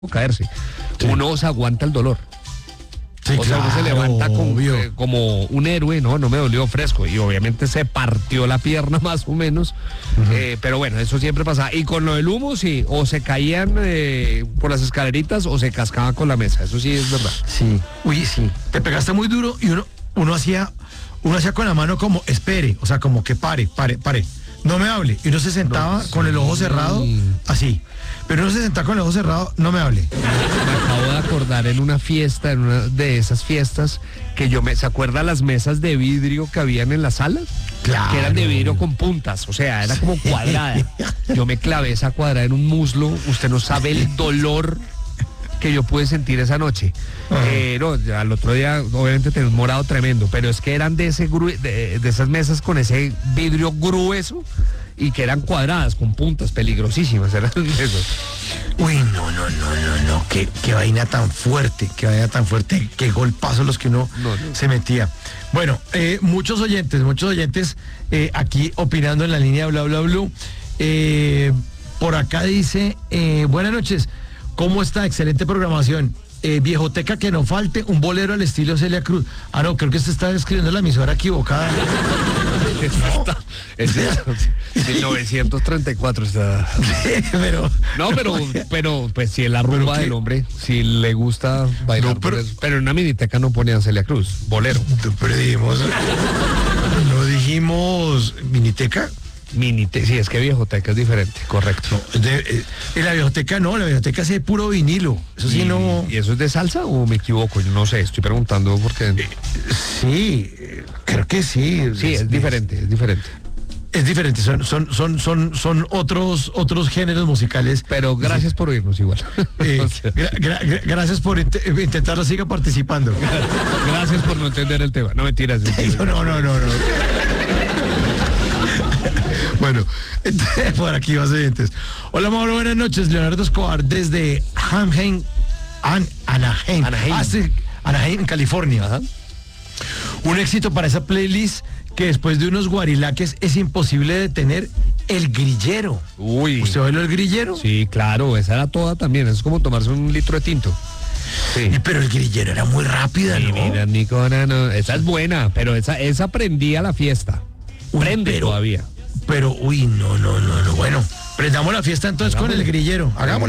caerse. Sí. Uno se aguanta el dolor. Sí, o sea, uno se levanta como un héroe, no me dolió fresco. Y obviamente se partió la pierna más o menos. Pero bueno, eso siempre pasa. Y con lo del humo, sí, o se caían por las escaleritas o se cascaban con la mesa. Eso sí es verdad. Sí, uy, sí. Te pegaste muy duro y uno hacía con la mano como, espere, o sea, como que pare. No me hable. Y uno se sentaba con el ojo cerrado, así. Pero uno se sentaba con el ojo cerrado, no me hable. Me acabo de acordar en una fiesta, en una de esas fiestas, que ¿se acuerda las mesas de vidrio que habían en la sala? Claro. Que eran de vidrio con puntas, o sea, era como cuadrada. Yo me clavé esa cuadrada en un muslo, usted no sabe el dolor que yo pude sentir esa noche. No, al otro día obviamente tenía un morado tremendo, pero es que eran de esas mesas con ese vidrio grueso y que eran cuadradas con puntas peligrosísimas, eran esos. Uy, no, qué vaina tan fuerte, qué golpazos los que uno se metía. Bueno, muchos oyentes aquí opinando en la línea bla bla blue. Por acá dice, buenas noches. ¿Cómo está? Excelente programación. Viejoteca que no falte, un bolero al estilo Celia Cruz. Ah, no, creo que usted está escribiendo la emisora equivocada. Es 1934 está. pero pues si es la rumba del hombre, si le gusta bailar, pero en una miniteca no ponían Celia Cruz, bolero. No dijimos miniteca. Sí, es que viejoteca es diferente, correcto. En la viejoteca es de puro vinilo. Eso sí no. ¿Y eso es de salsa o me equivoco? Yo no sé, estoy preguntando porque. Sí, creo que sí. Sí, es diferente. Es diferente, son otros géneros musicales. Pero gracias por oírnos igual. Gracias por intentarlo, siga participando. Gracias por no entender el tema. No, mentiras. No. Bueno, por aquí vas oyentes. Hola, Mauro, buenas noches. Leonardo Escobar desde Anaheim, en California. Ajá. Un éxito para esa playlist que después de unos guarilaques es imposible detener el grillero. Uy. ¿Usted bailó el grillero? Sí, claro, esa era toda también. Es como tomarse un litro de tinto. Sí. Pero el grillero era muy rápida, ¿no? Mira, Nicona, no. Esa es buena, pero esa prendía la fiesta. Prende todavía. Pero, uy, no. Bueno, prendamos la fiesta entonces con el grillero. Hagámosle.